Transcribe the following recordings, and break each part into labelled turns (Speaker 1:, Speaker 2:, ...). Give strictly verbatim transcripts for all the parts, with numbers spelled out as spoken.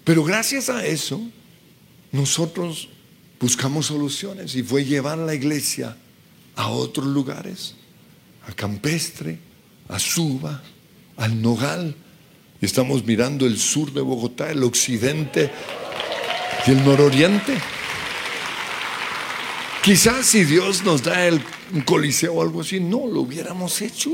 Speaker 1: Pero gracias a eso, nosotros buscamos soluciones y fue llevar la iglesia a otros lugares, a Campestre, a Suba, al Nogal. Y estamos mirando el sur de Bogotá, el occidente y el nororiente. Quizás si Dios nos da el, un coliseo o algo así, no lo hubiéramos hecho.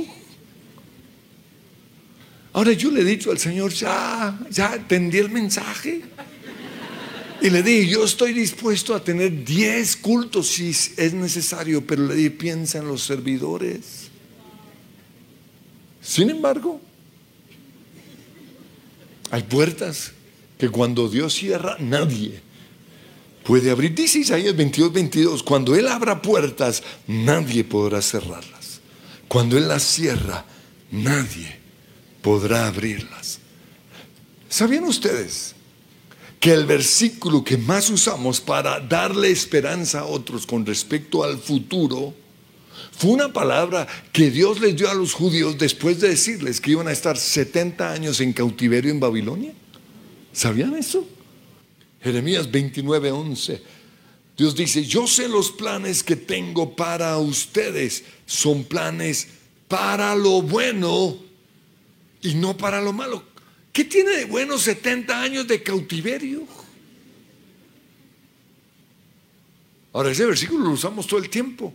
Speaker 1: Ahora yo le he dicho al Señor, ya, ya entendí el mensaje. Y le dije, yo estoy dispuesto a tener diez cultos si es necesario, pero le dije, piensa en los servidores. Sin embargo, hay puertas que cuando Dios cierra, nadie puede abrir. Dice Isaías veintidós, veintidós, cuando Él abra puertas, nadie podrá cerrarlas. Cuando Él las cierra, nadie podrá abrirlas. ¿Sabían ustedes que el versículo que más usamos para darle esperanza a otros con respecto al futuro fue una palabra que Dios les dio a los judíos después de decirles que iban a estar setenta años en cautiverio en Babilonia? ¿Sabían eso? Jeremías veintinueve, once. Dios dice, yo sé los planes que tengo para ustedes. Son planes para lo bueno y no para lo malo. ¿Qué tiene de bueno setenta años de cautiverio? Ahora, ese versículo lo usamos todo el tiempo.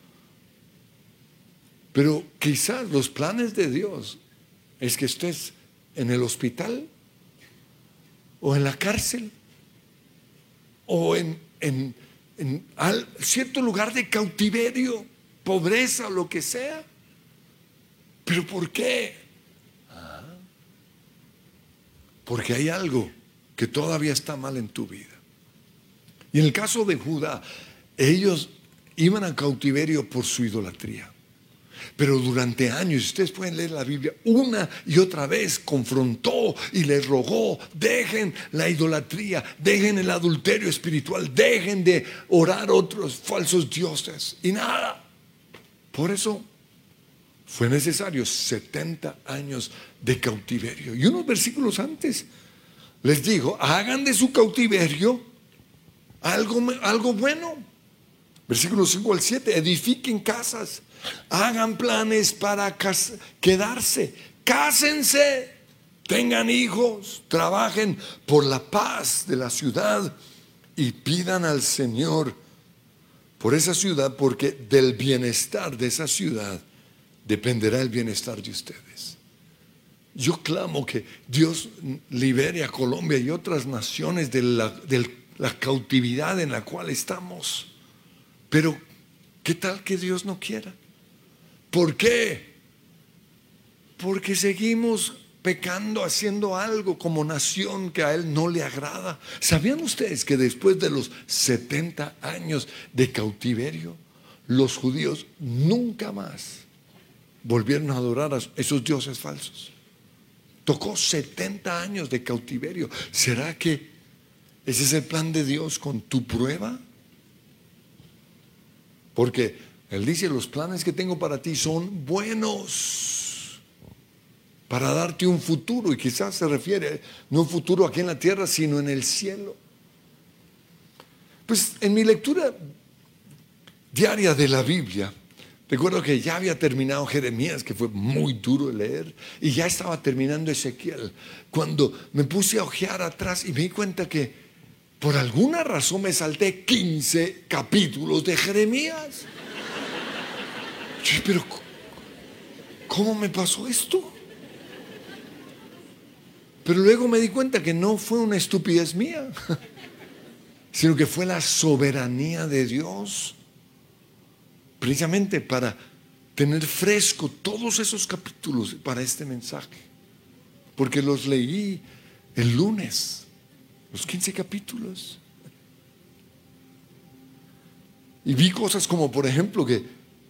Speaker 1: Pero quizás los planes de Dios es que estés en el hospital o en la cárcel o en, en, en al, cierto lugar de cautiverio, pobreza, lo que sea. ¿Pero por qué? Ah, porque hay algo que todavía está mal en tu vida. Y en el caso de Judá, ellos iban a cautiverio por su idolatría. Pero durante años, ustedes pueden leer la Biblia, una y otra vez confrontó y les rogó, dejen la idolatría, dejen el adulterio espiritual, dejen de orar a otros falsos dioses. Y nada. Por eso fue necesario setenta años de cautiverio. Y unos versículos antes les dijo, hagan de su cautiverio algo, algo bueno. Versículos cinco al siete, edifiquen casas, hagan planes para cas- quedarse, cásense, tengan hijos, trabajen por la paz de la ciudad y pidan al Señor por esa ciudad, porque del bienestar de esa ciudad dependerá el bienestar de ustedes. Yo clamo que Dios libere a Colombia y otras naciones de la, de la cautividad en la cual estamos. Pero, ¿qué tal que Dios no quiera? ¿Por qué? Porque seguimos pecando, haciendo algo como nación que a Él no le agrada. ¿Sabían ustedes que después de los setenta años de cautiverio, los judíos nunca más volvieron a adorar a esos dioses falsos? Tocó setenta años de cautiverio. ¿Será que ese es el plan de Dios con tu prueba? Porque Él dice, los planes que tengo para ti son buenos, para darte un futuro. Y quizás se refiere no un futuro aquí en la tierra, sino en el cielo. Pues en mi lectura diaria de la Biblia, recuerdo que ya había terminado Jeremías, que fue muy duro de leer, y ya estaba terminando Ezequiel, cuando me puse a ojear atrás y me di cuenta que por alguna razón me salté quince capítulos de Jeremías. Pero ¿cómo me pasó esto? Pero luego me di cuenta que no fue una estupidez mía, sino que fue la soberanía de Dios, precisamente para tener fresco todos esos capítulos para este mensaje, porque los leí el lunes, los quince capítulos, y vi cosas como, por ejemplo, que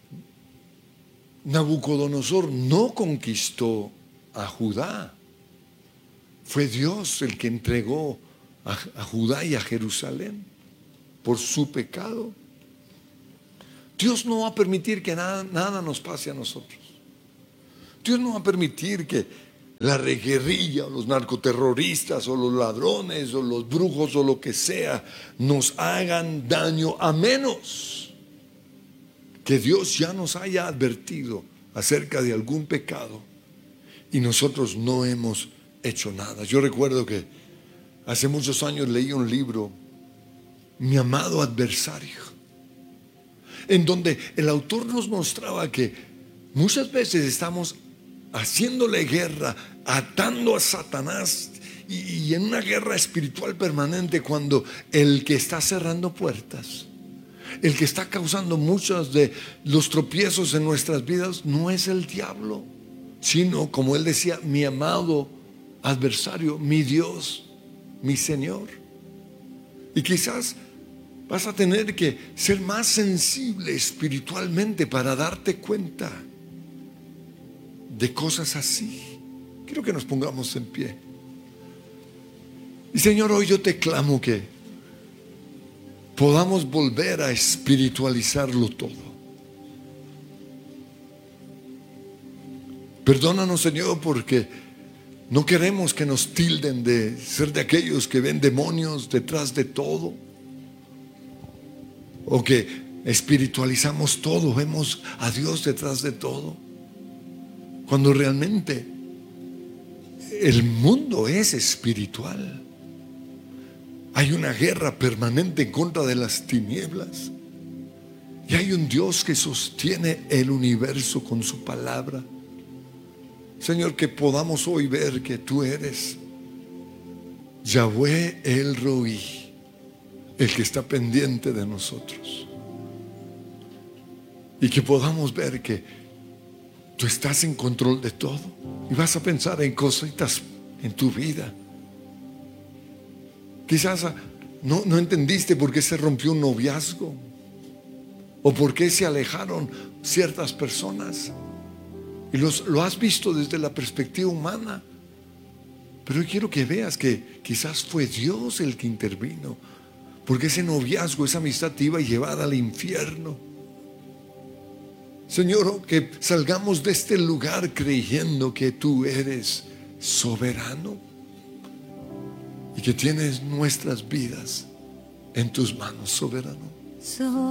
Speaker 1: Nabucodonosor no conquistó a Judá. Fue Dios el que entregó a, a Judá y a Jerusalén por su pecado. Dios no va a permitir que nada, nada nos pase a nosotros. Dios no va a permitir que la guerrilla o los narcoterroristas o los ladrones o los brujos o lo que sea nos hagan daño, a menos que Dios ya nos haya advertido acerca de algún pecado y nosotros no hemos hecho nada. Yo recuerdo que hace muchos años leí un libro, Mi amado adversario, en donde el autor nos mostraba que muchas veces estamos haciéndole guerra, atando a Satanás y, y en una guerra espiritual permanente, cuando el que está cerrando puertas, el que está causando muchos de los tropiezos en nuestras vidas, no es el diablo, sino, como él decía, mi amado adversario, mi Dios, mi Señor. Y quizás vas a tener que ser más sensible espiritualmente para darte cuenta de cosas así. Quiero que nos pongamos en pie. Y Señor, hoy yo te clamo que podamos volver a espiritualizarlo todo. Perdónanos, Señor, porque no queremos que nos tilden de ser de aquellos que ven demonios detrás de todo, o que espiritualizamos todo, vemos a Dios detrás de todo, cuando realmente el mundo es espiritual. Hay una guerra permanente en contra de las tinieblas, y hay un Dios que sostiene el universo con su palabra. Señor, que podamos hoy ver que tú eres Yahweh el Roí, el que está pendiente de nosotros, y que podamos ver que tú estás en control de todo. Y vas a pensar en cositas en tu vida. Quizás no, no entendiste por qué se rompió un noviazgo, o por qué se alejaron ciertas personas, y los, lo has visto desde la perspectiva humana. Pero yo quiero que veas que quizás fue Dios el que intervino, porque ese noviazgo, esa amistad te iba a llevar al infierno. Señor, que salgamos de este lugar creyendo que tú eres soberano y que tienes nuestras vidas en tus manos, soberano.